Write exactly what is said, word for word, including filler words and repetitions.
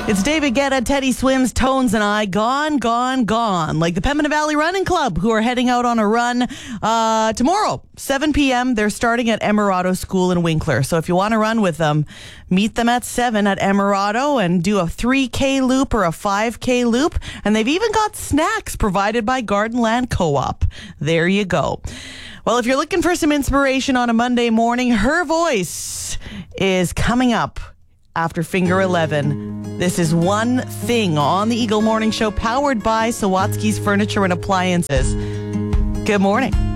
It's David Guetta, Teddy Swims, Tones, and I, gone, gone, gone. Like the Pembina Valley Running Club, who are heading out on a run uh, tomorrow, seven p.m. They're starting at Emirado School in Winkler. So if you want to run with them, meet them at seven at Emirado and do a three K loop or a five K loop. And they've even got snacks provided by Gardenland Co-op. There you go. Well, if you're looking for some inspiration on a Monday morning, her voice is coming up after Finger eleven. This is One Thing on the Eagle Morning Show, powered by Sawatsky's Furniture and Appliances. Good morning.